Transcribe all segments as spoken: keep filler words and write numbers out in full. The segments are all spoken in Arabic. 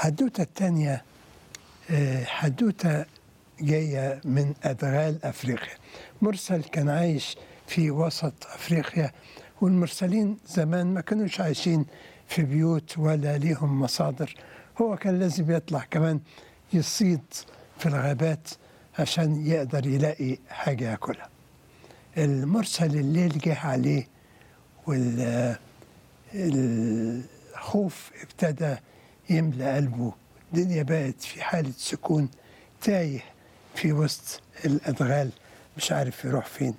الحدوتة التانية حدوتة جاية من أدغال أفريقيا. مرسل كان عايش في وسط أفريقيا، والمرسلين زمان ما كانوش عايشين في بيوت ولا ليهم مصادر. هو كان لازم يطلع كمان يصيد في الغابات عشان يقدر يلاقي حاجة يأكلها. المرسل الليل جه عليه والخوف ابتدى يملأ قلبه. الدنيا بقت في حالة سكون، تايه في وسط الأدغال مش عارف يروح فين.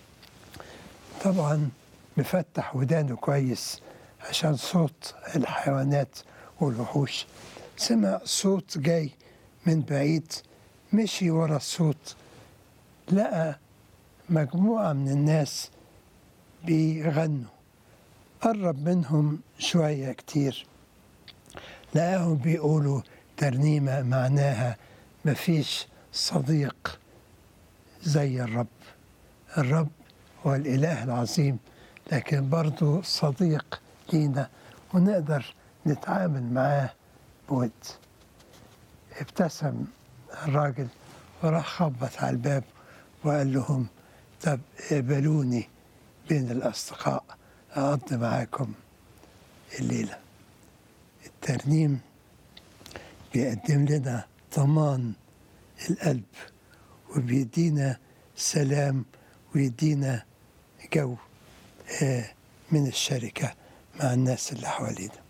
طبعا مفتح ودانه كويس عشان صوت الحيوانات والوحوش. سمع صوت جاي من بعيد، مشي ورا الصوت، لقى مجموعة من الناس بيغنوا. قرب منهم شوية كتير، لقاهم بيقولوا ترنيمة معناها مفيش صديق زي الرب. الرب هو الإله العظيم، لكن برضو صديق لينا ونقدر نتعامل معاه بود. ابتسم الراجل وراح خبط على الباب وقال لهم طب اقبلوني بين الأصدقاء أقضي معاكم الليلة. الترنيم بيقدم لنا ضمان القلب، وبيدينا سلام، ويدينا جو من الشركة مع الناس اللي حوالينا.